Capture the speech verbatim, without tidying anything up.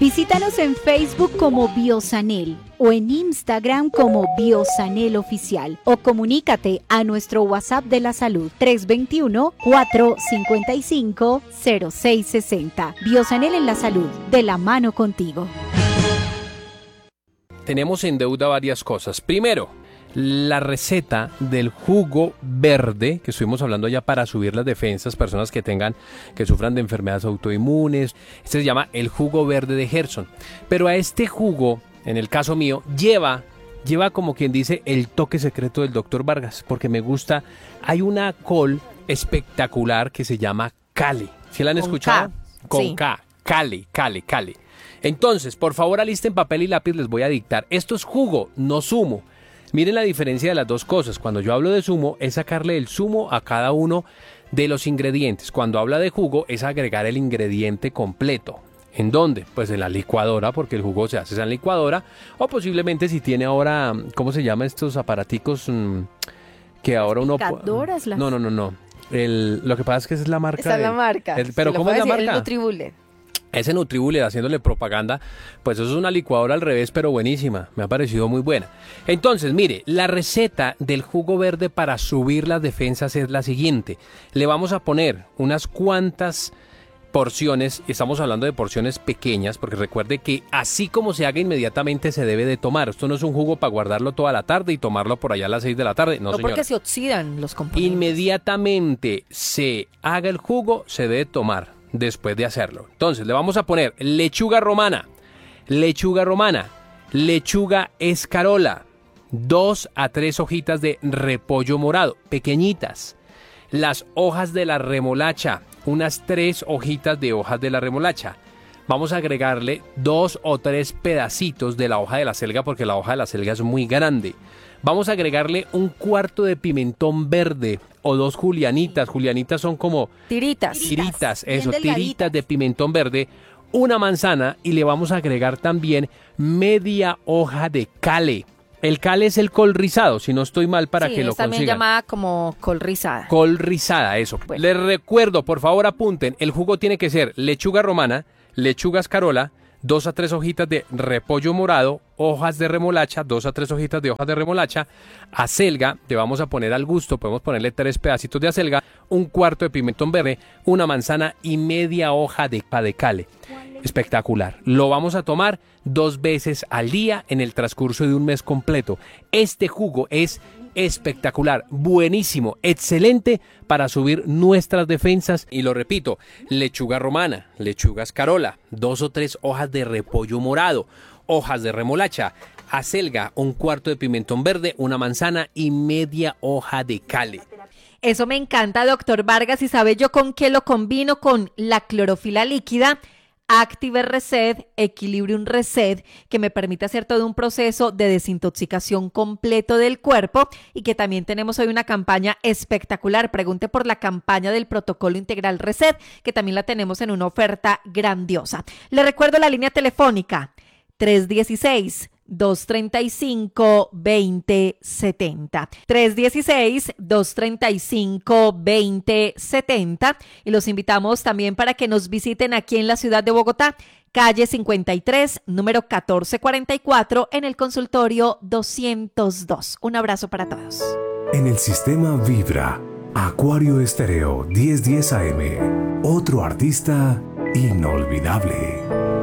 Visítanos en Facebook como Biosanel o en Instagram como Biosanel Oficial o comunícate a nuestro WhatsApp de la salud tres dos uno, cuatro cinco cinco, cero seis seis cero. Biosanel en la salud, de la mano contigo. Tenemos en deuda varias cosas. Primero, la receta del jugo verde que estuvimos hablando ya para subir las defensas, personas que tengan, que sufran de enfermedades autoinmunes. Este se llama el jugo verde de Gerson. Pero a este jugo, en el caso mío, lleva, lleva como quien dice el toque secreto del doctor Vargas, porque me gusta. Hay una col espectacular que se llama Cali. ¿Sí la han Con escuchado? K. Con Sí. K. Cali, Cali, Cali. Entonces, por favor, alisten papel y lápiz, les voy a dictar. Esto es jugo, no zumo. Miren la diferencia de las dos cosas. Cuando yo hablo de zumo, es sacarle el zumo a cada uno de los ingredientes. Cuando habla de jugo, es agregar el ingrediente completo. ¿En dónde? Pues en la licuadora, porque el jugo se hace en la licuadora. O posiblemente si tiene ahora, ¿cómo se llama estos aparaticos mm, que ahora uno... Picadoras, las- No, no, no, no. El, lo que pasa es que esa es la marca. Esa es la de- marca. el- pero Se lo ¿cómo es la puedo decir, marca? El Nutribullet. Ese Nutribullet haciéndole propaganda, pues eso es una licuadora al revés, pero buenísima, me ha parecido muy buena. Entonces, mire, la receta del jugo verde para subir las defensas es la siguiente. Le vamos a poner unas cuantas porciones, estamos hablando de porciones pequeñas, porque recuerde que así como se haga inmediatamente se debe de tomar. Esto no es un jugo para guardarlo toda la tarde y tomarlo por allá a las seis de la tarde, no, No, señora. porque se oxidan los componentes. Inmediatamente se haga el jugo, se debe tomar después de hacerlo. Entonces le vamos a poner lechuga romana, lechuga romana, lechuga escarola, dos a tres hojitas de repollo morado, pequeñitas, las hojas de la remolacha, unas tres hojitas de hojas de la remolacha. Vamos a agregarle dos o tres pedacitos de la hoja de la selga, porque la hoja de la selga es muy grande. Vamos a agregarle un cuarto de pimentón verde o dos julianitas. Julianitas son como Tiritas. tiritas, bien eso, delgaditas. tiritas de pimentón verde, una manzana y le vamos a agregar también media hoja de cale. El cale es el col rizado, si no estoy mal, para Sí, que lo es también consigan. llamada como col rizada. Col rizada, eso. Bueno. Les recuerdo, por favor apunten, el jugo tiene que ser lechuga romana, lechuga escarola, dos a tres hojitas de repollo morado, hojas de remolacha, dos a tres hojitas de hojas de remolacha, acelga, te vamos a poner al gusto, podemos ponerle tres pedacitos de acelga, un cuarto de pimentón verde, una manzana y media hoja de pa de cale. Espectacular. Lo vamos a tomar dos veces al día en el transcurso de un mes completo. Este jugo es espectacular, buenísimo, excelente para subir nuestras defensas. Y lo repito, lechuga romana, lechuga escarola, dos o tres hojas de repollo morado, hojas de remolacha, acelga, un cuarto de pimentón verde, una manzana y media hoja de cale. Eso me encanta, doctor Vargas. ¿Y sabe yo con qué lo combino? Con la clorofila líquida, Active Reset, Equilibrium Reset, que me permite hacer todo un proceso de desintoxicación completo del cuerpo, y que también tenemos hoy una campaña espectacular. Pregunte por la campaña del Protocolo Integral Reset, que también la tenemos en una oferta grandiosa. Le recuerdo la línea telefónica tres uno seis, dos tres cinco, dos cero siete cero. tres uno seis, dos tres cinco, dos cero siete cero. Y los invitamos también para que nos visiten aquí en la ciudad de Bogotá, calle cincuenta y tres, número catorce cuarenta y cuatro, en el consultorio doscientos dos. Un abrazo para todos. En el sistema Vibra, Acuario Estéreo diez diez A M, otro artista inolvidable.